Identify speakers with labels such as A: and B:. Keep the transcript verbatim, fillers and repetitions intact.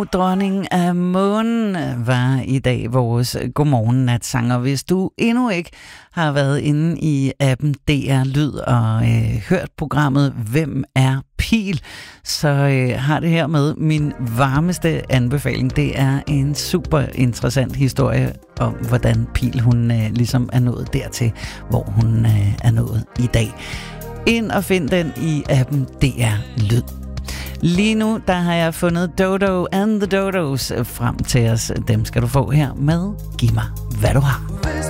A: Og Dronning af Månen var i dag vores godmorgen-natsanger. Hvis du endnu ikke har været inde i appen D R Lyd og øh, hørt programmet Hvem er Pil, så øh, har det her med min varmeste anbefaling. Det er en super interessant historie om, hvordan Pil hun øh, ligesom er nået dertil, hvor hun øh, er nået i dag. Ind og find den i appen D R Lyd. Lige nu, der har jeg fundet Dodo and the Dodos frem til os. Dem skal du få her med Giv mig, hvad du har.